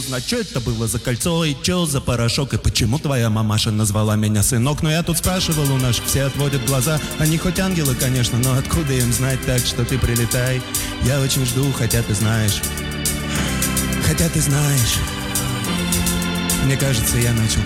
узнать, что это было за кольцо и что за порошок, и почему твоя мамаша назвала меня сынок. Но я тут спрашивал у наших, все отводят глаза. Они хоть ангелы, конечно, но откуда им знать, так что ты прилетай. Я очень жду, хотя ты знаешь. Хотя ты знаешь. Мне кажется, я начал